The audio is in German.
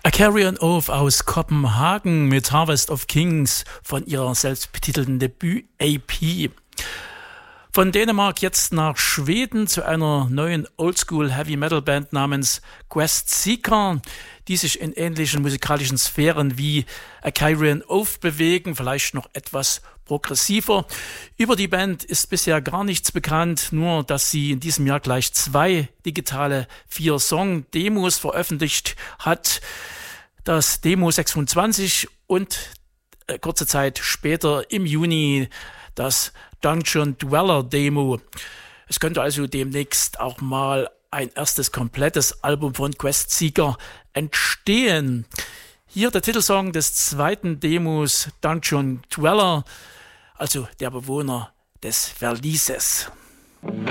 A Carrion Oath aus Kopenhagen mit Harvest of Kings von ihrer selbstbetitelten Debüt-AP. Von Dänemark jetzt nach Schweden zu einer neuen Oldschool-Heavy-Metal-Band namens Quest Seeker, die sich in ähnlichen musikalischen Sphären wie A Carrion Oath bewegen, vielleicht noch etwas progressiver. Über die Band ist bisher gar nichts bekannt, nur dass sie in diesem Jahr gleich 2 digitale 4-Song-Demos veröffentlicht hat. Das Demo 26 und kurze Zeit später im Juni das Dungeon Dweller Demo. Es könnte also demnächst auch mal ein erstes komplettes Album von Quest Seeker entstehen. Hier der Titelsong des zweiten Demos, Dungeon Dweller, also der Bewohner des Verlieses.